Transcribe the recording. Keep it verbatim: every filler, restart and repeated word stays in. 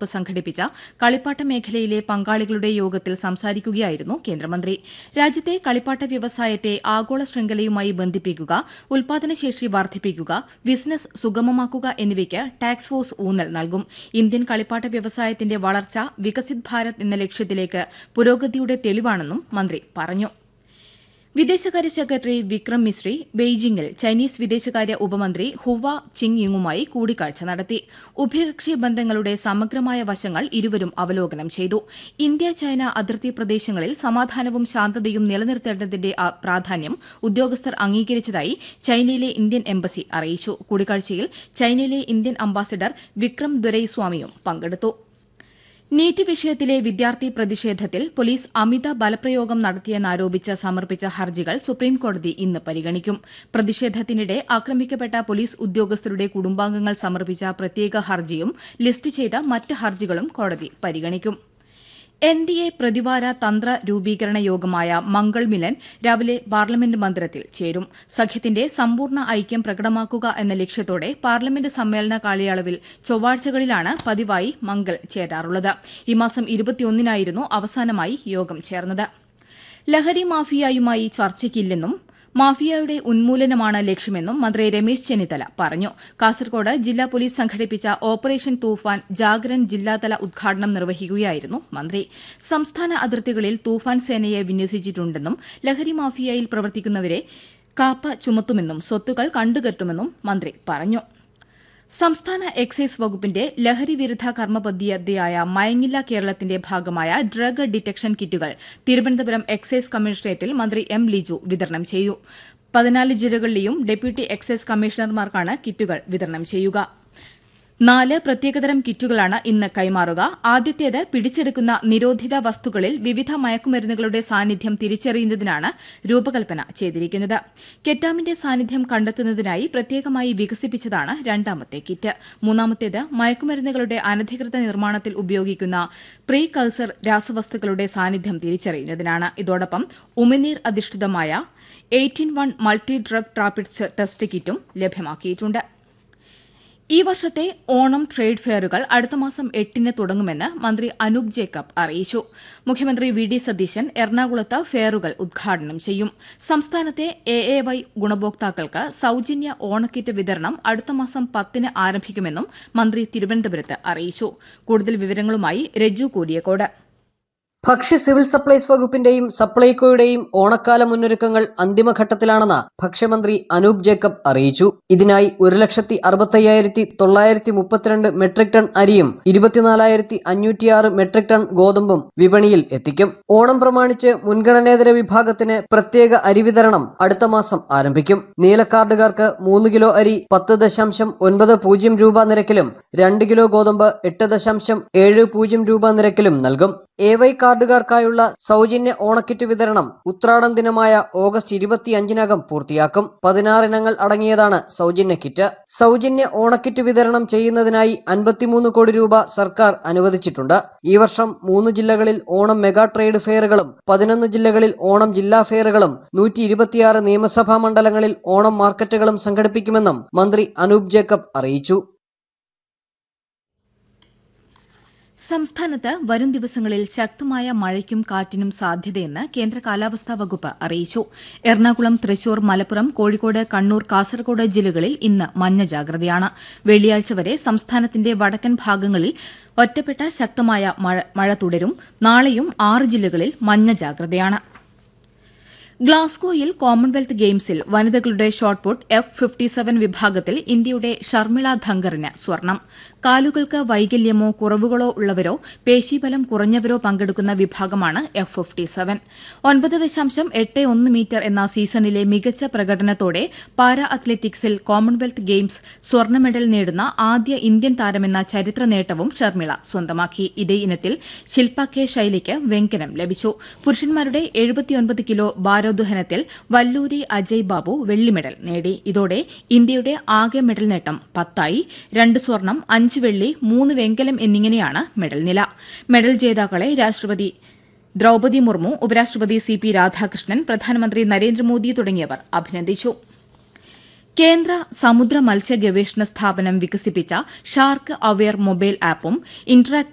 വകുപ്പ് സംഘടിപ്പിച്ച കളിപ്പാട്ട മേഖലയിലെ പങ്കാളികളുടെ യോഗത്തിൽ സംസാരിക്കുകയായിരുന്നു കേന്ദ്രമന്ത്രി. രാജ്യത്തെ കളിപ്പാട്ട വ്യവസായത്തെ ആഗോള ശൃംഖലയുമായി ബന്ധിപ്പിക്കുക, ഉൽപാദനശേഷി വർദ്ധിപ്പിക്കുക, ബിസിനസ് സുഗമമാക്കുക എന്നിവയ്ക്ക് ടാക്സ് ഫോഴ്സ് ഊന്നൽ നൽകും. ഇന്ത്യൻ കളിപ്പാട്ട വ്യവസായത്തിന്റെ വളർച്ച വികസിത് ഭാരത് എന്ന ലക്ഷ്യത്തിലേക്ക് പുരോഗതിയുടെ തെളിവാണെന്നും മന്ത്രി പറഞ്ഞു. വിദേശകാര്യ സെക്രട്ടറി വിക്രം മിശ്രി ബെയ്ജിംഗിൽ ചൈനീസ് വിദേശകാര്യ ഉപമന്ത്രി ഹുവ ചിങ് യുങ്ങുമായി കൂടിക്കാഴ്ച നടത്തി. ഉഭയകക്ഷി ബന്ധങ്ങളുടെ സമഗ്രമായ വശങ്ങൾ ഇരുവരും അവലോകനം ചെയ്തു. ഇന്ത്യ ചൈന അതിർത്തി പ്രദേശങ്ങളിൽ സമാധാനവും ശാന്തതയും നിലനിർത്തേണ്ടതിന്റെ പ്രാധാന്യം ഉദ്യോഗസ്ഥർ അംഗീകരിച്ചതായി ചൈനയിലെ ഇന്ത്യൻ എംബസി അറിയിച്ചു. കൂടിക്കാഴ്ചയിൽ ചൈനയിലെ ഇന്ത്യൻ അംബാസിഡർ വിക്രം ദൊരൈസ്വാമിയും പങ്കെടുത്തു. നീറ്റ് വിഷയത്തിലെ വിദ്യാർത്ഥി പ്രതിഷേധത്തിൽ പോലീസ് അമിത ബലപ്രയോഗം നടത്തിയെന്നാരോപിച്ച് സമർപ്പിച്ച ഹർജികൾ സുപ്രീംകോടതി ഇന്ന് പരിഗണിക്കും. പ്രതിഷേധത്തിനിടെ ആക്രമിക്കപ്പെട്ട പോലീസ് ഉദ്യോഗസ്ഥരുടെ കുടുംബാംഗങ്ങൾ സമർപ്പിച്ച പ്രത്യേക ഹർജിയും ലിസ്റ്റ് ചെയ്ത മറ്റ് ഹർജികളും കോടതി പരിഗണിക്കും. എൻ ഡി എ പ്രതിവാര തന്ത്ര രൂപീകരണ യോഗമായ മംഗൾ മിലൻ രാവിലെ പാർലമെന്റ് മന്ദിരത്തിൽ ചേരും. സഖ്യത്തിന്റെ സമ്പൂർണ്ണ ഐക്യം പ്രകടമാക്കുക എന്ന ലക്ഷ്യത്തോടെ പാർലമെന്റ് സമ്മേളന കാലയളവിൽ ചൊവ്വാഴ്ചകളിലാണ് പതിവായി മംഗൾ ചേരാറുള്ളത്. ഈ മാസം ഇരുപത്തിയൊന്നിനായിരുന്നു അവസാനമായി യോഗം ചേർന്നത്. ലഹരി മാഫിയയുമായി ചർച്ചയ്ക്കില്ലെന്നും മാഫിയയുടെ ഉന്മൂലനമാണ് ലക്ഷ്യമെന്നും മന്ത്രി രമേശ് ചെന്നിത്തല പറഞ്ഞു. കാസർകോട് ജില്ലാ പോലീസ് സംഘടിപ്പിച്ച ഓപ്പറേഷൻ തൂഫാൻ ജാഗരൻ ജില്ലാതല ഉദ്ഘാടനം നിർവഹിക്കുകയായിരുന്നു മന്ത്രി. സംസ്ഥാന അതിർത്തികളിൽ തൂഫാൻ സേനയെ വിന്യസിച്ചിട്ടുണ്ടെന്നും ലഹരി മാഫിയയിൽ പ്രവർത്തിക്കുന്നവരെ കാപ്പ ചുമത്തുമെന്നും സ്വത്തുക്കൾ കണ്ടുകെട്ടുമെന്നും മന്ത്രി പറഞ്ഞു. സംസ്ഥാന എക്സൈസ് വകുപ്പിന്റെ ലഹരി വിരുദ്ധ കർമ്മപദ്ധതിയായ മയങ്ങില്ല കേരളത്തിന്റെ ഭാഗമായ ഡ്രഗ് ഡിറ്റക്ഷൻ കിറ്റുകൾ തിരുവനന്തപുരം എക്സൈസ് കമ്മീഷണറേറ്റിൽ മന്ത്രി എം ലിജു വിതരണം ചെയ്തു. പതിനാല് ജില്ലകളിലെയും ഡെപ്യൂട്ടി എക്സൈസ് കമ്മീഷണർമാർക്കാണ് കിറ്റുകൾ വിതരണം ചെയ്യുക. നാല് പ്രത്യേകതരം കിറ്റുകളാണ് ഇന്ന് കൈമാറുക. ആദ്യത്തേത് പിടിച്ചെടുക്കുന്ന നിരോധിത വസ്തുക്കളിൽ വിവിധ മയക്കുമരുന്നുകളുടെ സാന്നിധ്യം തിരിച്ചറിയുന്നതിനാണ് രൂപകൽപ്പന ചെയ്തിരിക്കുന്നത്. കെറ്റാമിന്റെ സാന്നിധ്യം കണ്ടെത്തുന്നതിനായി പ്രത്യേകമായി വികസിപ്പിച്ചതാണ് രണ്ടാമത്തെ കിറ്റ്. മൂന്നാമത്തേത് മയക്കുമരുന്നുകളുടെ അനധികൃത നിർമ്മാണത്തിൽ ഉപയോഗിക്കുന്ന പ്രീ കഴ്സർ രാസവസ്തുക്കളുടെ സാന്നിധ്യം തിരിച്ചറിയുന്നതിനാണ്. ഇതോടൊപ്പം ഉമിനീർ അധിഷ്ഠിതമായ eighteen one multi drug rapid test കിറ്റും ലഭ്യമാക്കിയിട്ടുണ്ട്. ഈ വർഷത്തെ ഓണം ട്രേഡ് ഫെയറുകൾ അടുത്ത മാസം എട്ടിന് തുടങ്ങുമെന്ന് മന്ത്രി അനൂപ് ജേക്കബ് അറിയിച്ചു. മുഖ്യമന്ത്രി വി ഡി സതീശൻ എറണാകുളത്ത് ഫെയറുകൾ ഉദ്ഘാടനം ചെയ്യും. സംസ്ഥാനത്തെ എ എ വൈ ഗുണഭോക്താക്കൾക്ക് സൌജന്യ ഓണക്കിറ്റ് വിതരണം അടുത്ത മാസം പത്തിന് ആരംഭിക്കുമെന്നും മന്ത്രി തിരുവനന്തപുരത്ത് അറിയിച്ചു. കൂടുതൽ വിവരങ്ങളുമായി രജു കൂരിയക്കോട്. ഭക്ഷ്യ സിവിൽ സപ്ലൈസ് വകുപ്പിന്റെയും സപ്ലൈകോയുടെയും ഓണക്കാല മുന്നൊരുക്കങ്ങൾ അന്തിമഘട്ടത്തിലാണെന്ന് ഭക്ഷ്യമന്ത്രി അനൂപ് ജേക്കബ് അറിയിച്ചു. ഇതിനായി ഒരു ലക്ഷത്തി അറുപത്തയ്യായിരത്തി തൊള്ളായിരത്തി മുപ്പത്തിരണ്ട് മെട്രിക് ടൺ അരിയും ഇരുപത്തിനാലായിരത്തി അഞ്ഞൂറ്റിയാറ് മെട്രിക് ടൺ ഗോതമ്പും വിപണിയിൽ എത്തിക്കും. ഓണം പ്രമാണിച്ച് മുൻഗണനേതര വിഭാഗത്തിന് പ്രത്യേക അരി വിതരണം അടുത്ത മാസം ആരംഭിക്കും. നീലക്കാർഡുകാർക്ക് മൂന്ന് കിലോ അരി പത്ത് ദശാംശം ഒൻപത് പൂജ്യം രൂപ നിരക്കിലും രണ്ട് കിലോ ഗോതമ്പ് എട്ട് ദശാംശം ഏഴ് പൂജ്യം രൂപ നിരക്കിലും നൽകും. എ വൈ കാർഡുകാർക്കായുള്ള സൗജന്യ ഓണക്കിറ്റ് വിതരണം ഉത്രാടം ദിനമായ ഓഗസ്റ്റ് ഇരുപത്തിയഞ്ചിനകം പൂർത്തിയാക്കും. പതിനാറ് ഇനങ്ങൾ അടങ്ങിയതാണ് സൗജന്യ കിറ്റ്. സൗജന്യ ഓണക്കിറ്റ് വിതരണം ചെയ്യുന്നതിനായി അൻപത്തിമൂന്ന് കോടി രൂപ സർക്കാർ അനുവദിച്ചിട്ടുണ്ട്. ഈ വർഷം മൂന്ന് ജില്ലകളിൽ ഓണം മെഗാ ട്രേഡ് ഫെയറുകളും പതിനൊന്ന് ജില്ലകളിൽ ഓണം ജില്ലാ ഫെയറുകളും നൂറ്റി ഇരുപത്തിയാറ് നിയമസഭാ മണ്ഡലങ്ങളിൽ ഓണം മാർക്കറ്റുകളും സംഘടിപ്പിക്കുമെന്നും മന്ത്രി അനൂപ് ജേക്കബ് അറിയിച്ചു. സംസ്ഥാനത്ത് വരും ദിവസങ്ങളിൽ ശക്തമായ മഴയ്ക്കും കാറ്റിനും സാധ്യതയെന്ന് കേന്ദ്ര കാലാവസ്ഥാ വകുപ്പ് അറിയിച്ചു. എറണാകുളം, തൃശൂർ, മലപ്പുറം, കോഴിക്കോട്, കണ്ണൂർ, കാസർകോട് ജില്ലകളിൽ ഇന്ന് മഞ്ഞ ജാഗ്രതയാണ്. വെള്ളിയാഴ്ച വരെ സംസ്ഥാനത്തിന്റെ വടക്കൻ ഭാഗങ്ങളിൽ ഒറ്റപ്പെട്ട ശക്തമായ മഴ തുടരും. നാളെയും ആറ് ജില്ലകളിൽ മഞ്ഞ ജാഗ്രതയാണ്. ഗ്ലാസ്ഗോയിൽ കോമൺവെൽത്ത് ഗെയിംസിൽ വനിതകളുടെ ഷോട്ട്പുട്ട് എഫ് ഫിഫ്റ്റി സെവൻ വിഭാഗത്തിൽ ഇന്ത്യയുടെ ഷർമിള ധങ്കറിന് സ്വർണം. കാലുകൾക്ക് വൈകല്യമോ കുറവുകളോ ഉള്ളവരോ പേശീബലം കുറഞ്ഞവരോ പങ്കെടുക്കുന്ന വിഭാഗമാണ് എഫ് ഫിഫ്റ്റി സെവൻ. ഒൻപത് ദശാംശം എട്ട് ഒന്ന് മീറ്റർ എന്ന സീസണിലെ മികച്ച പ്രകടനത്തോടെ പാരാ അത്ലറ്റിക്സിൽ കോമൺവെൽത്ത് ഗെയിംസ് സ്വർണ്ണ മെഡൽ നേടുന്ന ആദ്യ ഇന്ത്യൻ താരമെന്ന ചരിത്ര നേട്ടവും ഷർമിള സ്വന്തമാക്കി. ഇതേ ഇനത്തിൽ ശിൽപ കെ ശൈലിക്ക് വെങ്കലം ലഭിച്ചു. പുരുഷന്മാരുടെ എഴുപത്തിയൊൻപത് കിലോ ഭാരോദ്വഹനത്തിൽ വല്ലൂരി അജയ് ബാബു വെള്ളി മെഡൽ നേടി. ഇതോടെ ഇന്ത്യയുടെ ആകെ മെഡൽ നേട്ടം പത്തായി. രണ്ട് സ്വർണം, അഞ്ച് വെള്ളി, മൂന്ന് വെങ്കലം എന്നിങ്ങനെയാണ് മെഡൽ നില. മെഡൽ ജേതാക്കളെ രാഷ്ട്രപതി ദ്രൌപദി മുർമു, ഉപരാഷ്ട്രപതി സി പി രാധാകൃഷ്ണൻ, പ്രധാനമന്ത്രി നരേന്ദ്രമോദി തുടങ്ങിയവർ അഭിനന്ദിച്ചു. കേന്ദ്ര സമുദ്ര മത്സ്യ ഗവേഷണ സ്ഥാപനം വികസിപ്പിച്ച ഷാർക്ക് അവെയർ മൊബൈൽ ആപ്പും ഇന്ററാക്ട്